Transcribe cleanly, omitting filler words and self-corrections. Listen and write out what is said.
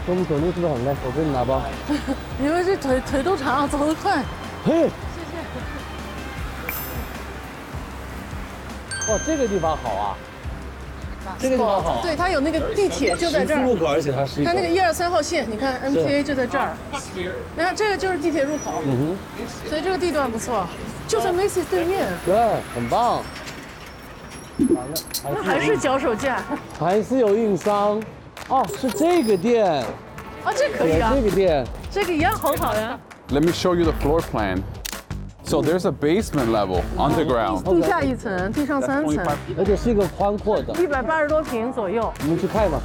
我们走路是不是很累？我给你拿包。 你们这腿都长，走得快。 嘿，哇，这个地方好啊，这个地方好。 对，它有那个地铁就在这儿。 十字路口，而且它是一个。 它那个1、2、3号线，你看 MTA 就在这儿。你看这个就是地铁入口。 嗯所以这个地段不错，就在 Macy's 对面。 哼，对，很棒。 那还是脚手架。 还是有硬伤。哦，是这个店。 啊，这可以啊， 这个店。 这个一样很好呀。 Let me show you the floor plan. So there's a basement level underground. 地下1层，地上3层， 而且是一个宽阔的。 180多平左右。 我们去看吧。